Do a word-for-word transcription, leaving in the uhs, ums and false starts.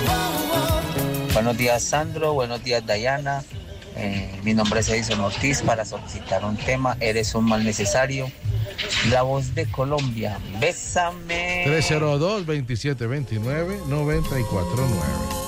Buenos días, Sandro. Buenos días, Dayana. Eh, mi nombre es Edison Ortiz para solicitar un tema. Eres un mal necesario. La voz de Colombia. Bésame. tres cero dos, veintisiete veintinueve, noventa y cuatro nueve.